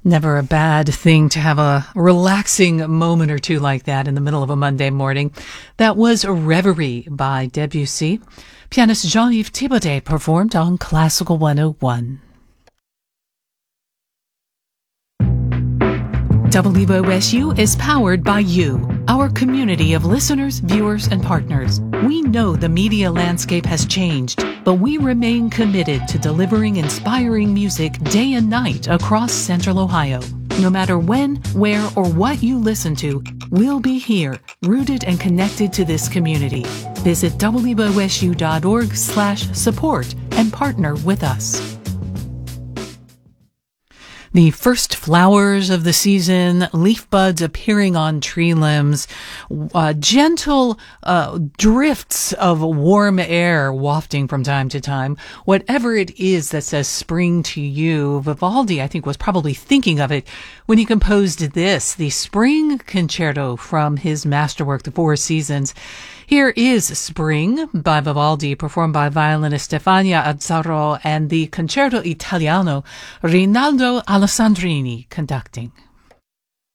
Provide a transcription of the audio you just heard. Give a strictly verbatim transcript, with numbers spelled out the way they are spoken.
Never a bad thing to have a relaxing moment or two like that in the middle of a Monday morning. That was Reverie by Debussy. Pianist Jean-Yves Thibaudet performed on Classical one oh one. W O S U is powered by you, our community of listeners, viewers, and partners. We know the media landscape has changed, but we remain committed to delivering inspiring music day and night across Central Ohio. No matter when, where, or what you listen to, we'll be here, rooted and connected to this community. Visit W O S U dot org slash support and partner with us. The first flowers of the season, leaf buds appearing on tree limbs, uh, gentle uh, drifts of warm air wafting from time to time. Whatever it is that says spring to you, Vivaldi, I think, was probably thinking of it when he composed this, the Spring Concerto from his masterwork, The Four Seasons. Here is Spring by Vivaldi, performed by violinist Stefania Azzaro and the Concerto Italiano, Rinaldo Alessandrini conducting.